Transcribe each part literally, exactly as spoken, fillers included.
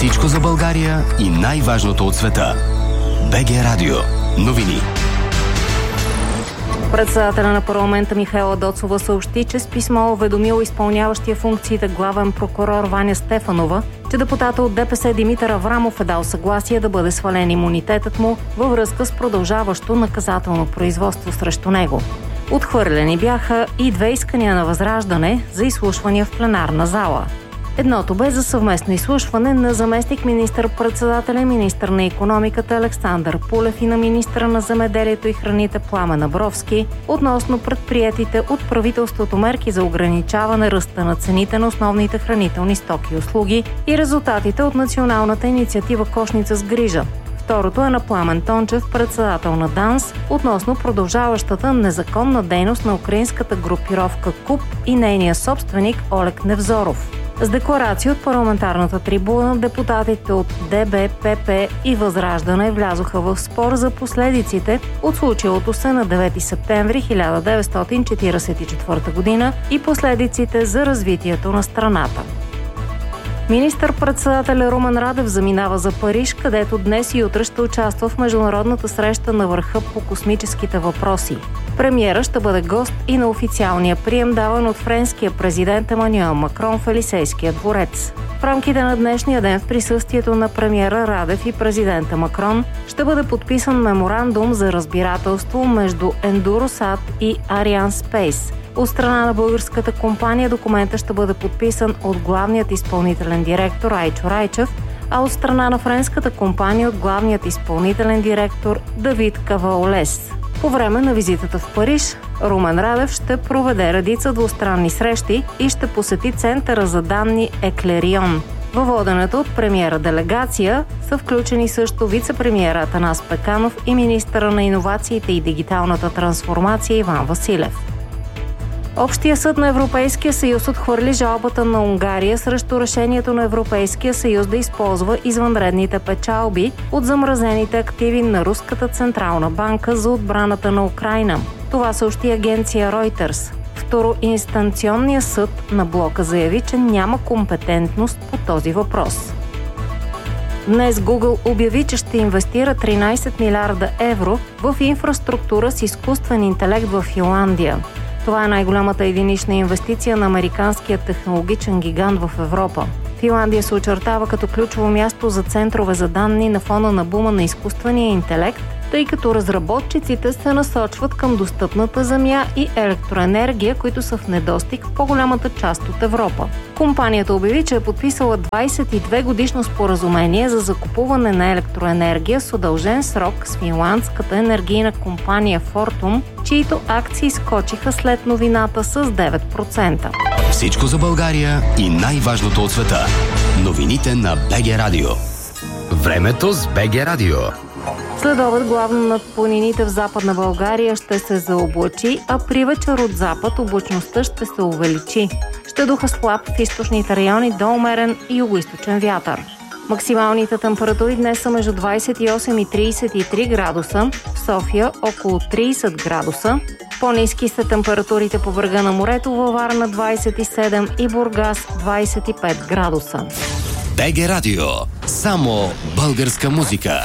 Всичко за България и най-важното от света. БГ Радио. Новини. Председателя на парламента Михаела Доцова съобщи, че с писмо уведомил изпълняващия функциите главен прокурор Ваня Стефанова, че депутата от ДПС Димитър Аврамов е дал съгласие да бъде свален имунитетът му във връзка с продължаващо наказателно производство срещу него. Отхвърлени бяха и две искания на Възраждане за изслушвания в пленарна зала. Едното бе за съвместно изслушване на заместник министър-председателя и министър на икономиката Александър Пулев и на министъра на земеделието и храните Пламен Абровски относно предприетите от правителството мерки за ограничаване ръста на цените на основните хранителни стоки и услуги и резултатите от националната инициатива Кошница с грижа. Второто е на Пламен Тончев, председател на ДАНС, относно продължаващата незаконна дейност на украинската групировка КУП и нейния собственик Олег Невзоров. С декларация от парламентарната трибуна депутатите от ДБ, ПП и Възраждане влязоха в спор за последиците от случилото се на девети септември хиляда деветстотин четиридесет и четвърта година и последиците за развитието на страната. Министър-председателя Румен Радев заминава за Париж, където днес и утре ще участва в международната среща на върха по космическите въпроси. Премиера ще бъде гост и на официалния прием, даван от френския президент Емануел Макрон в Елисейския дворец. В рамките на днешния ден в присъствието на премиера Радев и президента Макрон ще бъде подписан меморандум за разбирателство между Endurosat и Arianespace. От страна на българската компания документът ще бъде подписан от главният изпълнителен директор Айчо Райчев, а от страна на френската компания от главният изпълнителен директор Давид Каваолес. По време на визитата в Париж, Румен Радев ще проведе редица двустранни срещи и ще посети центъра за данни Еклерион. Във водената от премиера делегация са включени също вице-премиера Атанас Пеканов и министъра на иновациите и дигиталната трансформация Иван Василев. Общия съд на Европейския съюз отхвърли жалбата на Унгария срещу решението на Европейския съюз да използва извънредните печалби от замразените активи на Руската централна банка за отбраната на Украйна. Това съобщи агенция Reuters. Второинстанционният съд на блока заяви, че няма компетентност по този въпрос. Днес Google обяви, че ще инвестира тринадесет милиарда евро в инфраструктура с изкуствен интелект в Финландия. Това е най-голямата единична инвестиция на американския технологичен гигант в Европа. Финландия се очертава като ключово място за центрове за данни на фона на бума на изкуствения интелект, тъй като разработчиците се насочват към достъпната земя и електроенергия, които са в недостиг в по-голямата част от Европа. Компанията обяви, че е подписала двадесет и две годишно споразумение за закупуване на електроенергия с удължен срок с финландската енергийна компания Fortum, чието акции скочиха след новината с девет процента. Всичко за България и най-важното от света. Новините на БГ Радио. Времето с БГ Радио. Следобед главно над планините в Западна България ще се заоблачи, а при вечер от запад облачността ще се увеличи. Ще духа слаб в източните райони до умерен и югоизточен вятър. Максималните температури днес са между двадесет и осем и тридесет и три градуса, в София около тридесет градуса. По-ниски са температурите по брега на морето, във Варна двадесет и седем и Бургас двадесет и пет градуса. БГ Радио. Само българска музика.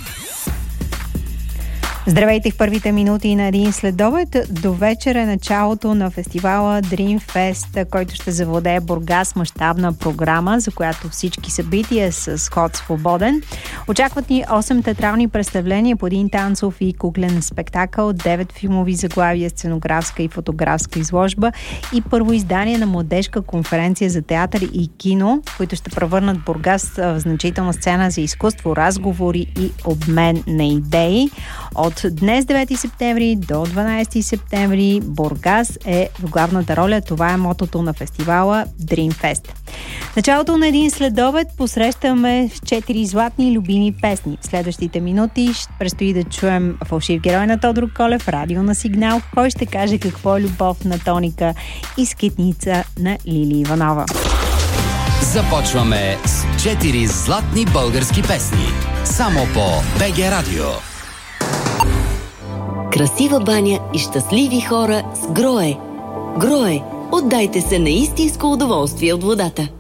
Здравейте в първите минути на един следобед. До вечера е началото на фестивала Dream Fest, който ще завладее Бургас, мащабна програма, за която всички събития с ход свободен. Очакват ни осем театрални представления по един танцов и куклен спектакъл, девет филмови заглавия, сценографска и фотографска изложба и първо издание на младежка конференция за театър и кино, които ще превърнат Бургас в значителна сцена за изкуство, разговори и обмен на идеи. От днес, девети септември до дванадесети септември, Бургас е в главната роля. Това е мотото на фестивала Dream Fest. Началото на един следобед посрещаме в четири златни любими песни. В следващите минути ще предстои да чуем Фалшив герой на Тодор Колев, Радио на Сигнал, кой ще каже какво е любов на Тоника и Скитница на Лили Иванова. Започваме с четири златни български песни. Само по БГ Радио. Красива баня и щастливи хора с Грое. Грое. Отдайте се на истинско удоволствие от водата.